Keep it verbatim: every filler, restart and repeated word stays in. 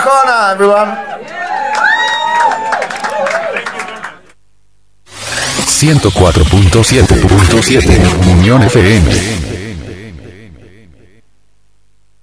Arjona, everyone. ciento cuatro punto siete punto siete Unión F M.